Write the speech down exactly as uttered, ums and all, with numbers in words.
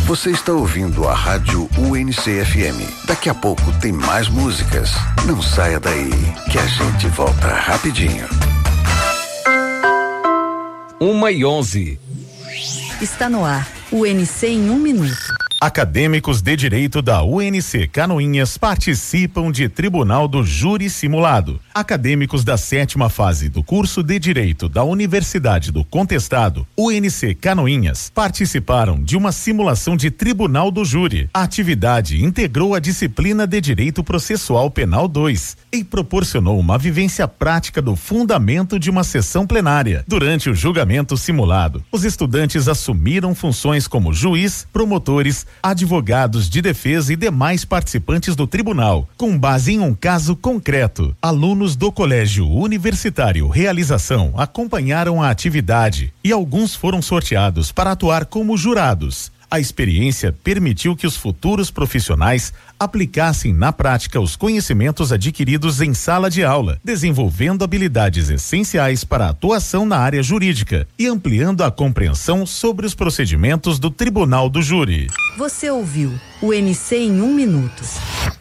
Você está ouvindo a Rádio U N C F M. Daqui a pouco tem mais músicas. Não saia daí, que a gente volta rapidinho. Uma e onze. Está no ar, U N C em um minuto. Acadêmicos de Direito da U N C Canoinhas participam de Tribunal do Júri Simulado. Acadêmicos da sétima fase do curso de Direito da Universidade do Contestado, U N C Canoinhas, participaram de uma simulação de Tribunal do Júri. A atividade integrou a disciplina de Direito Processual Penal dois e proporcionou uma vivência prática do fundamento de uma sessão plenária. Durante o julgamento simulado, os estudantes assumiram funções como juiz, promotores, advogados de defesa e demais participantes do tribunal, com base em um caso concreto. Alunos do Colégio Universitário Realização acompanharam a atividade e alguns foram sorteados para atuar como jurados. A experiência permitiu que os futuros profissionais aplicassem na prática os conhecimentos adquiridos em sala de aula, desenvolvendo habilidades essenciais para a atuação na área jurídica e ampliando a compreensão sobre os procedimentos do Tribunal do Júri. Você ouviu o U N C em um minuto.